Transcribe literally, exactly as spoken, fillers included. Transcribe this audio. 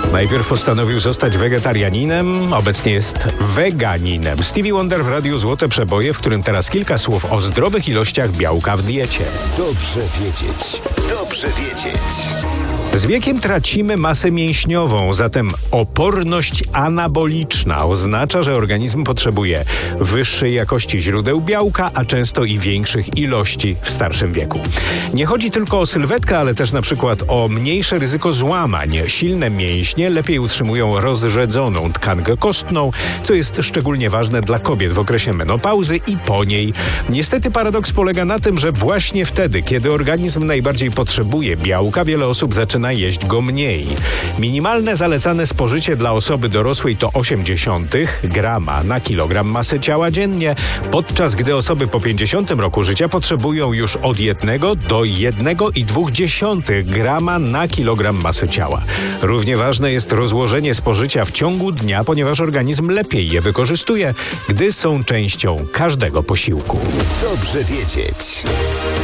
Najpierw postanowił zostać wegetarianinem, obecnie jest weganinem. Stevie Wonder w Radiu Złote Przeboje, w którym teraz kilka słów o zdrowych ilościach białka w diecie. Dobrze wiedzieć. Dobrze wiedzieć. Z wiekiem tracimy masę mięśniową, zatem oporność anaboliczna oznacza, że organizm potrzebuje wyższej jakości źródeł białka, a często i większych ilości w starszym wieku. Nie chodzi tylko o sylwetkę, ale też na przykład o mniejsze ryzyko złamań. Silne mięśnie lepiej utrzymują rozrzedzoną tkankę kostną, co jest szczególnie ważne dla kobiet w okresie menopauzy i po niej. Niestety paradoks polega na tym, że właśnie wtedy, kiedy organizm najbardziej potrzebuje białka, wiele osób zaczyna jeść go mniej. Minimalne zalecane spożycie dla osoby dorosłej to osiemdziesiąt grama na kilogram masy ciała dziennie, podczas gdy osoby po pięćdziesiątym roku życia potrzebują już od jednego do jednego i dwóch dziesiątych grama na kilogram masy ciała. Równie ważne jest rozłożenie spożycia w ciągu dnia, ponieważ organizm lepiej je wykorzystuje, gdy są częścią każdego posiłku. Dobrze wiedzieć.